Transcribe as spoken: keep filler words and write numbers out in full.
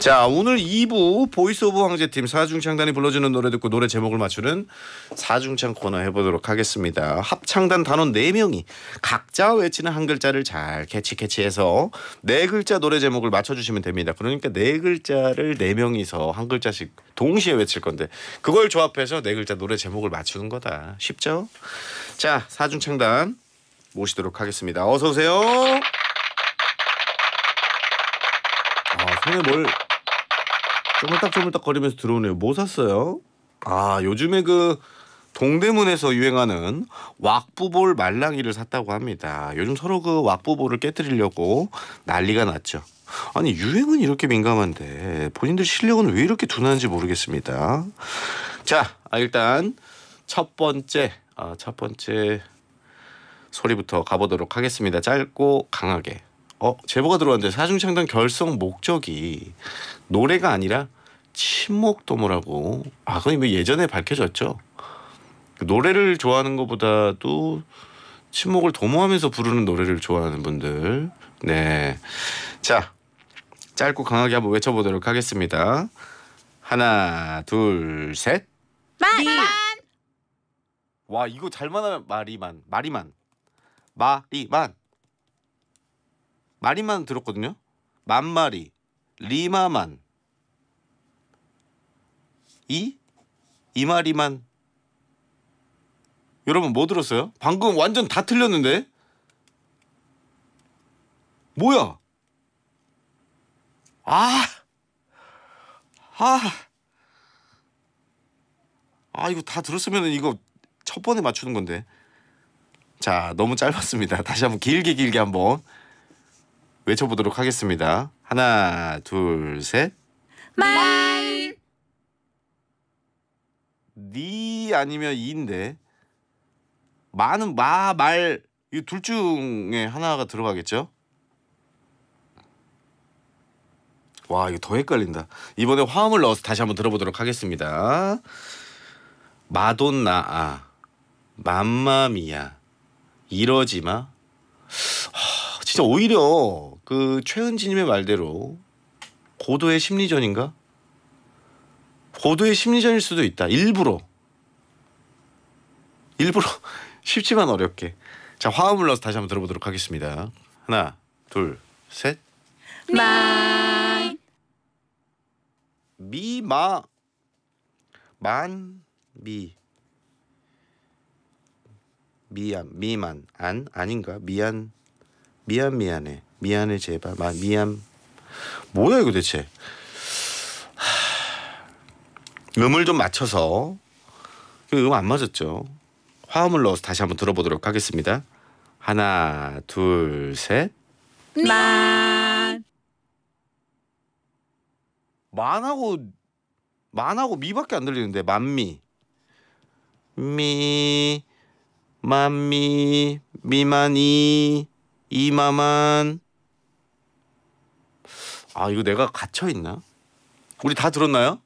자, 오늘 이 부 보이스 오브 황제팀 사중창단이 불러주는 노래 듣고 노래 제목을 맞추는 사중창 코너 해보도록 하겠습니다. 합창단 단원 네 명이 각자 외치는 한 글자를 잘 캐치 캐치해서 네 글자 노래 제목을 맞춰주시면 됩니다. 그러니까 네 글자를 네 명이서 한 글자씩 동시에 외칠 건데 그걸 조합해서 네 글자 노래 제목을 맞추는 거다. 쉽죠? 자, 사중창단 모시도록 하겠습니다. 어서 오세요. 아, 손에 뭘 쪼물딱쪼물딱 거리면서 들어오네요. 뭐 샀어요? 아, 요즘에 그 동대문에서 유행하는 왁부볼 말랑이를 샀다고 합니다. 요즘 서로 그 왁부볼을 깨뜨리려고 난리가 났죠. 아니, 유행은 이렇게 민감한데 본인들 실력은 왜 이렇게 둔한지 모르겠습니다. 자, 아, 일단 첫 번째 아, 첫 번째 소리부터 가보도록 하겠습니다. 짧고 강하게. 어, 제보가 들어왔는데 사중창단 결성 목적이 노래가 아니라 친목도모라고. 아, 그건 뭐 예전에 밝혀졌죠. 노래를 좋아하는 것보다도 친목을 도모하면서 부르는 노래를 좋아하는 분들. 네, 자, 짧고 강하게 한번 외쳐보도록 하겠습니다. 하나, 둘, 셋. 만! 와, 이거 잘만 하면 마리만. 마리만. 마리만. 마리만 들었거든요. 만마리. 리마만. 이? 이마리만. 여러분 뭐 들었어요? 방금 완전 다 틀렸는데? 뭐야? 아! 아! 아, 이거 다 들었으면 이거 첫 번에 맞추는 건데. 자, 너무 짧았습니다. 다시 한번 길게 길게 한번 외쳐보도록 하겠습니다. 하나, 둘, 셋. 말! 니 아니면 이인데 마는 마, 말 이 둘 중에 하나가 들어가겠죠? 와, 이거 더 헷갈린다. 이번에 화음을 넣어서 다시 한번 들어보도록 하겠습니다. 마돈나아, 맘마미야, 이러지마. 진짜 오히려 그 최은지님의 말대로 고도의 심리전인가? 고도의 심리전일 수도 있다. 일부러 일부러 쉽지만 어렵게. 자, 화음을 넣어서 다시 한번 들어보도록 하겠습니다. 하나, 둘, 셋. 만! 미마 만미 미안 미만 안 아닌가? 미안 미안 미안해 미안해 제발 마 미안. 뭐야 이거 대체? 하... 음을 좀 맞춰서. 음 안 맞았죠. 화음을 넣어서 다시 한번 들어보도록 하겠습니다. 하나, 둘, 셋. 만! 만하고 만하고 미밖에 안 들리는데. 만미 미 만미 미만이 이마만. 아, 이거 내가 갇혀 있나? 우리 다 들었나요?